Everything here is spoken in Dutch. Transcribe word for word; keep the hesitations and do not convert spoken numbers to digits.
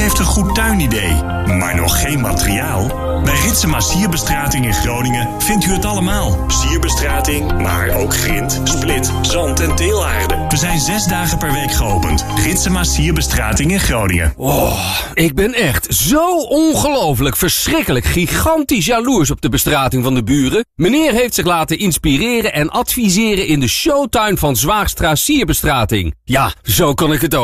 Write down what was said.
heeft een goed tuinidee, maar nog geen materiaal? Bij Ritsema Sierbestrating in Groningen vindt u het allemaal. Sierbestrating, maar ook grind, split, zand en teelaarde. We zijn zes dagen per week geopend. Ritsema Sierbestrating in Groningen. Oh, ik ben echt zo ongelooflijk, verschrikkelijk, gigantisch jaloers op de bestrating van de buren. Meneer heeft zich laten inspireren en adviseren in de showtuin van Zwaagstra Sierbestrating. Ja, zo kan ik het ook.